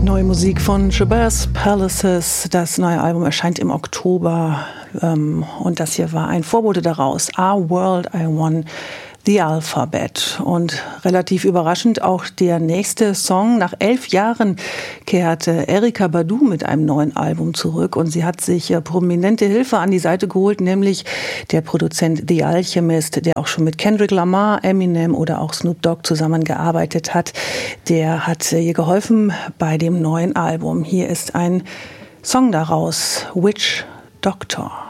Neue Musik von Shabazz Palaces. Das neue Album erscheint im Oktober und das hier war ein Vorbote daraus. Our World I Won the Alphabet. Und relativ überraschend auch der nächste Song. Nach 11 Jahren kehrte Erykah Badu mit einem neuen Album zurück und sie hat sich prominente Hilfe an die Seite geholt, nämlich der Produzent The Alchemist, der auch schon mit Kendrick Lamar, Eminem oder auch Snoop Dogg zusammengearbeitet hat. Der hat ihr geholfen bei dem neuen Album. Hier ist ein Song daraus, Witch Doctor.